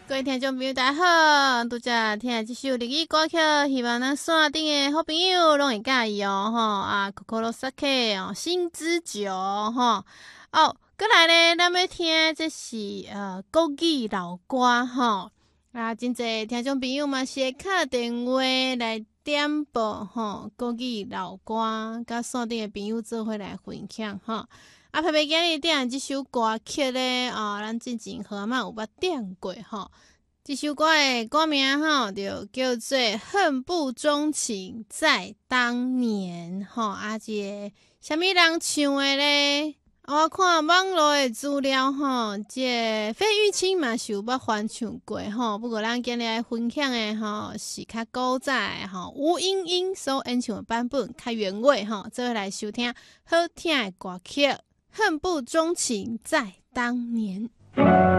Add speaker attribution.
Speaker 1: 各位听众朋友，大家好！拄则听这首日语歌曲，希望咱线顶的好朋友拢会介意哦，Kokorosake 哦，星之酒吼哦，过来咧，咱要听这是国语老歌吼真侪听众朋友嘛是会敲电话来点播吼国语老歌，甲线顶的朋友做伙来分享吼。偏偏今日点这首歌曲咧，咱之前好嘛有捌点过吼。这首歌的歌名吼就叫做《恨不钟情在当年》吼，这什么人唱的咧？我看网络的资料吼，这费玉清嘛是有捌翻唱过吼，不过咱今日来分享的吼是较古早的吼，吴英英所演唱的版本较原味吼，做伙来收听好听的歌曲《恨不钟情在当年》。